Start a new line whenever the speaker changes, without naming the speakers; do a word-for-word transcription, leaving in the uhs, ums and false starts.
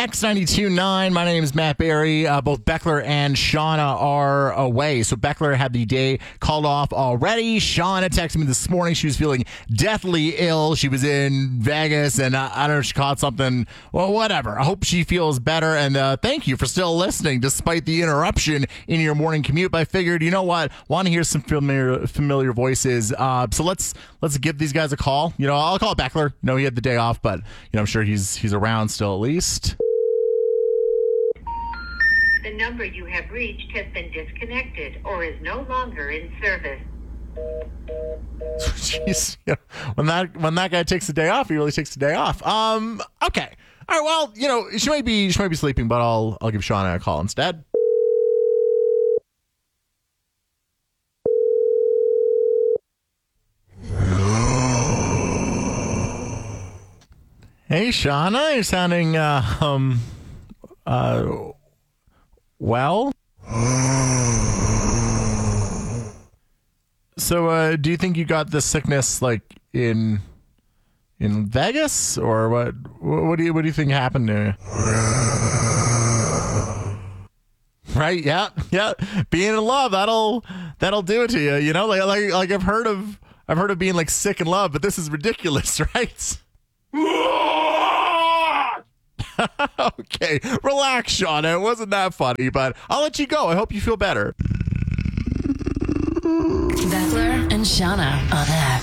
X ninety-two point nine. My name is Matt Berry. Uh, both Beckler and Shauna are away. So Beckler had the day called off already. Shauna texted me this morning. She was feeling deathly ill. She was in Vegas, and uh, I don't know if she caught something. Well, whatever. I hope she feels better. And uh, thank you for still listening despite the interruption in your morning commute. But I figured, you know what? Want to hear some familiar familiar voices. Uh, so let's let's give these guys a call. You know, I'll call Beckler. No, he had the day off, but you know, I'm sure he's he's around still at least.
The number you have reached has been disconnected or is no longer in service.
Jeez, you know, when that when that guy takes a day off, he really takes a day off. Um, okay, all right. Well, you know, she might be she might be sleeping, but I'll I'll give Shauna a call instead. Hey, Shauna, you're sounding uh, um uh well. So, uh, do you think you got this sickness like in in Vegas, or what? What do you what do you think happened to you? Right? Yeah, yeah. Being in love, that'll that'll do it to you. You know, like like like I've heard of I've heard of being like sick in love, but this is ridiculous, right? Okay, relax, Shauna. It wasn't that funny, but I'll let you go. I hope you feel better.
Beckler and Shauna on X.